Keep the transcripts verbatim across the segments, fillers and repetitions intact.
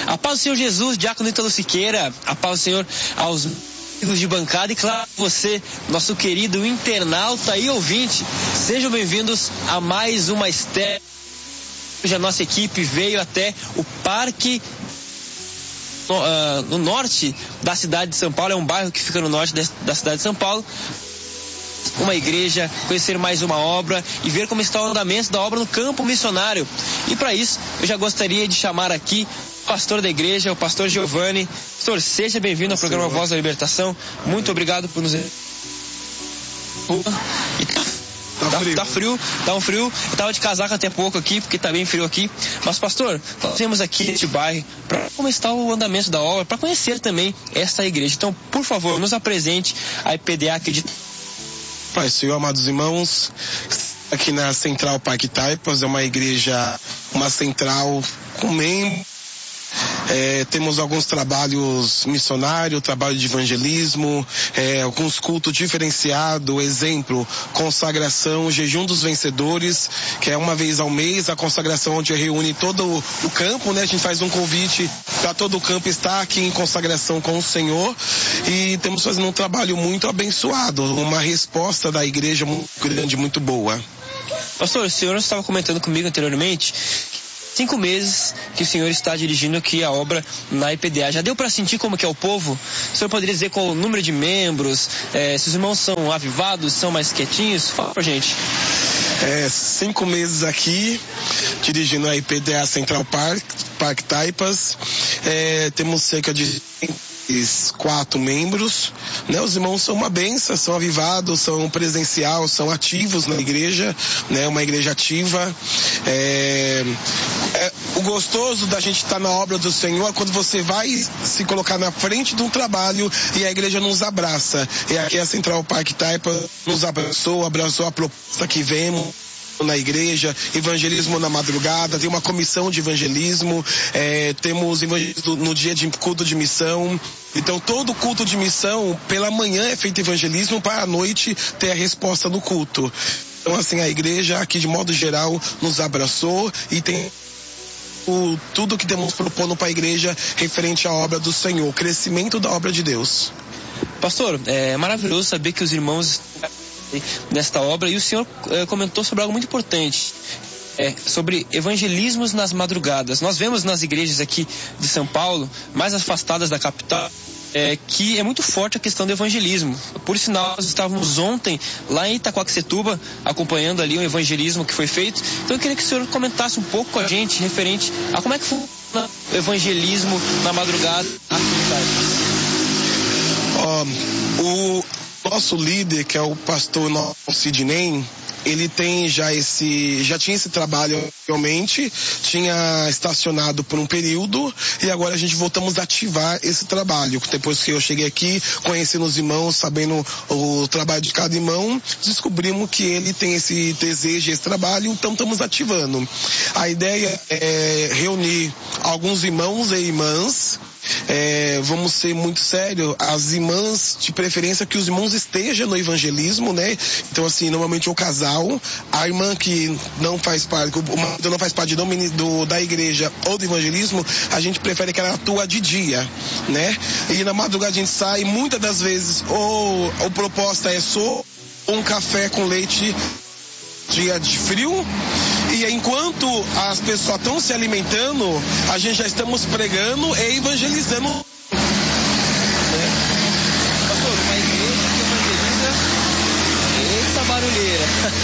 A paz do Senhor Jesus, Diácono Ítalo Siqueira, a paz do Senhor aos amigos de bancada e, claro, você, nosso querido internauta e ouvinte. Sejam bem-vindos a mais uma estreia. Hoje a nossa equipe veio até o Parque no, uh, no norte da cidade de São Paulo, é um bairro que fica no norte de, da cidade de São Paulo. Uma igreja, conhecer mais uma obra e ver como está o andamento da obra no campo missionário. E para isso, eu já gostaria de chamar aqui o pastor da igreja, o pastor Giovanni. Pastor, seja bem-vindo ao programa Voz da Libertação. Muito obrigado por nos... E Tá, tá, frio. tá frio, tá um frio. Eu tava de casaco até pouco aqui, porque tá bem frio aqui. Mas, pastor, nós temos aqui neste bairro para como está o andamento da obra, para conhecer também esta igreja. Então, por favor, nos apresente a I P D A aqui de... Pai, Senhor, amados irmãos, aqui na Central Parque Taipas, é uma igreja, uma central com membros. É, temos alguns trabalhos missionários, trabalho de evangelismo, é, alguns cultos diferenciados, exemplo, consagração, jejum dos vencedores, que é uma vez ao mês, a consagração onde reúne todo o, o campo, né? A gente faz um convite para todo o campo estar aqui em consagração com o Senhor, e temos fazendo um trabalho muito abençoado, uma resposta da igreja muito grande, muito boa. Pastor, o senhor estava comentando comigo anteriormente cinco meses que o senhor está dirigindo aqui a obra na I P D A. Já deu para sentir como que é o povo? O senhor poderia dizer qual o número de membros? É, se os irmãos são avivados, são mais quietinhos? Fala pra gente. É, cinco meses aqui, dirigindo a I P D A Central Park, Parque Taipas. É, temos cerca de quatro membros, né? Os irmãos são uma bênção, são avivados, são presencial, são ativos na igreja, né? Uma igreja ativa. É, é, o gostoso da gente estar na obra do Senhor é quando você vai se colocar na frente de um trabalho e a igreja nos abraça. E aqui a Central Parque Taipas nos abraçou, abraçou a proposta que vemos na igreja, evangelismo na madrugada, tem uma comissão de evangelismo, é, temos evangelismo no dia de culto de missão. Então todo culto de missão, pela manhã é feito evangelismo, para a noite ter a resposta do culto. Então assim, a igreja aqui de modo geral nos abraçou e tem o, tudo que temos propondo para a igreja referente à obra do Senhor, o crescimento da obra de Deus. Pastor, é maravilhoso saber que os irmãos nesta obra, e o senhor eh, comentou sobre algo muito importante, é, sobre evangelismos nas madrugadas. Nós vemos nas igrejas aqui de São Paulo, mais afastadas da capital, é, que é muito forte a questão do evangelismo. Por sinal, nós estávamos ontem lá em Itaquaquecetuba acompanhando ali um evangelismo que foi feito. Então eu queria que o senhor comentasse um pouco com a gente referente a como é que funciona o evangelismo na madrugada aqui em Taipas. Um, o nosso líder, que é o pastor Sidney, ele tem já esse, já tinha esse trabalho realmente, tinha estacionado por um período e agora a gente voltamos a ativar esse trabalho. Depois que eu cheguei aqui, conhecendo os irmãos, sabendo o trabalho de cada irmão, descobrimos que ele tem esse desejo, esse trabalho, então estamos ativando. A ideia é reunir alguns irmãos e irmãs. É, vamos ser muito sérios, as irmãs, de preferência que os irmãos estejam no evangelismo, né? Então assim, normalmente o casal, a irmã que não faz parte, o marido não faz parte do, do, da igreja ou do evangelismo, a gente prefere que ela atua de dia, né? E na madrugada a gente sai, muitas das vezes, ou a proposta é só um café com leite, dia de frio, e enquanto as pessoas estão se alimentando, a gente já estamos pregando e evangelizando. É. Pastor, uma igreja que evangeliza. Eita barulheira.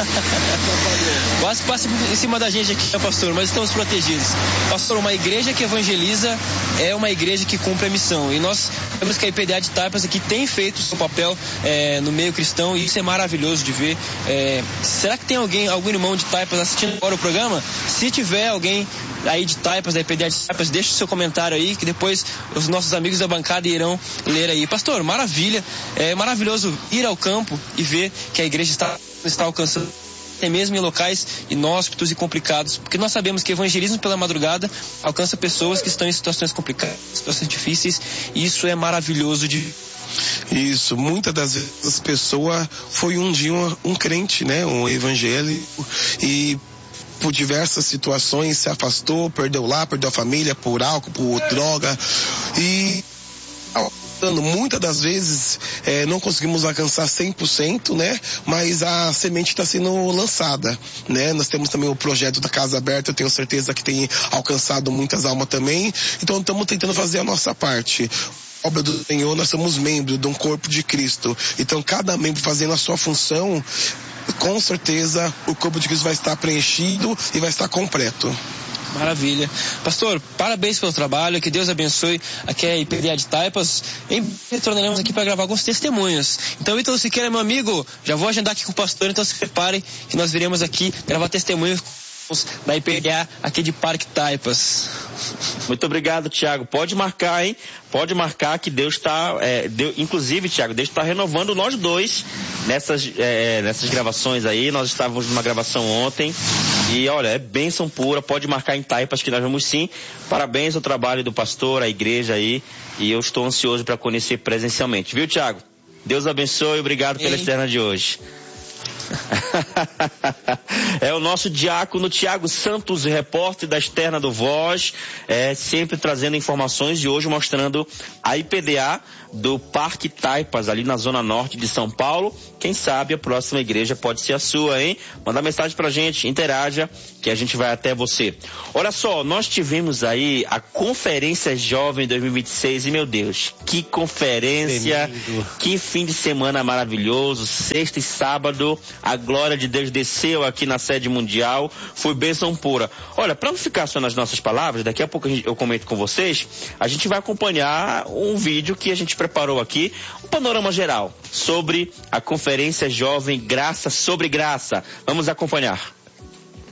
Quase passa em cima da gente aqui, pastor, mas estamos protegidos. Pastor, uma igreja que evangeliza é uma igreja que cumpre a missão. E nós temos que a I P D A de Taipas aqui tem feito o seu papel é, no meio cristão, e isso é maravilhoso de ver. É, será que tem alguém, algum irmão de Taipas assistindo agora o programa? Se tiver alguém aí de Taipas, da I P D A de Taipas, deixa o seu comentário aí, que depois os nossos amigos da bancada irão ler aí. Pastor, maravilha, é maravilhoso ir ao campo e ver que a igreja está, está alcançando até mesmo em locais inóspitos e complicados, porque nós sabemos que evangelismo pela madrugada alcança pessoas que estão em situações complicadas, situações difíceis, e isso é maravilhoso de... Isso, muitas das vezes as pessoas foi um dia um, um crente, né, um evangélico, e por diversas situações se afastou, perdeu lá, perdeu a família por álcool, por droga. E muitas das vezes é, não conseguimos alcançar cem por cento, né? Mas a semente está sendo lançada, né? Nós temos também o projeto da Casa Aberta, eu tenho certeza que tem alcançado muitas almas também. Então estamos tentando fazer a nossa parte. Obra do Senhor, nós somos membros de um corpo de Cristo. Então cada membro fazendo a sua função, com certeza o corpo de Cristo vai estar preenchido e vai estar completo. Maravilha. Pastor, parabéns pelo trabalho, que Deus abençoe aqui a I P D A de Taipas. Em retornaremos aqui para gravar alguns testemunhos. Então, Ítalo Siqueira, meu amigo, já vou agendar aqui com o pastor, então se prepare que nós viremos aqui gravar testemunhos da I P D A aqui de Parque Taipas. Muito obrigado, Tiago. Pode marcar, hein? Pode marcar que Deus está, é, Deus, inclusive, Tiago, Deus está renovando nós dois nessas, é, nessas gravações aí. Nós estávamos numa gravação ontem e, olha, é bênção pura. Pode marcar em Taipas que nós vamos sim. Parabéns ao trabalho do pastor, à igreja aí, e eu estou ansioso para conhecer presencialmente. Viu, Tiago? Deus abençoe e obrigado pela externa de hoje. É o nosso diácono Tiago Santos, repórter da externa do Voz, é, sempre trazendo informações e hoje mostrando a I P D A do Parque Taipas, ali na zona norte de São Paulo. Quem sabe a próxima igreja pode ser a sua, hein? Manda mensagem pra gente, interaja, que a gente vai até você. Olha só, nós tivemos aí a Conferência Jovem dois mil e vinte e seis e, meu Deus, que conferência, tremendo. Que fim de semana maravilhoso, sexta e sábado, a glória de Deus desceu aqui na sede mundial, foi bênção pura. Olha, para não ficar só nas nossas palavras, daqui a pouco eu comento com vocês, a gente vai acompanhar um vídeo que a gente preparou aqui, um panorama geral sobre a Conferência Jovem Graça sobre Graça. Vamos acompanhar.